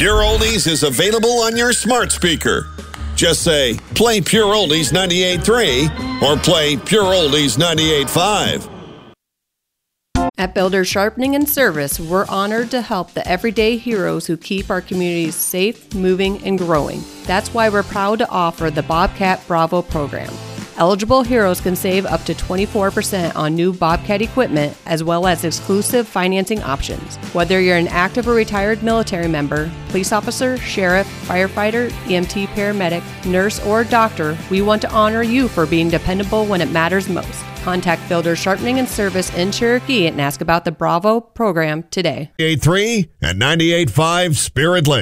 Pure Oldies is available on your smart speaker. Just say, play Pure Oldies 98.3 or play Pure Oldies 98.5. At Builders Sharpening and Service, we're honored to help the everyday heroes who keep our communities safe, moving, and growing. That's why we're proud to offer the Bobcat Bravo program. Eligible heroes can save up to 24% on new Bobcat equipment, as well as exclusive financing options. Whether you're an active or retired military member, police officer, sheriff, firefighter, EMT paramedic, nurse, or doctor, we want to honor you for being dependable when it matters most. Contact Builders Sharpening and Service in Cherokee and ask about the Bravo program today. 98.3 and 98.5 Spirit Lake.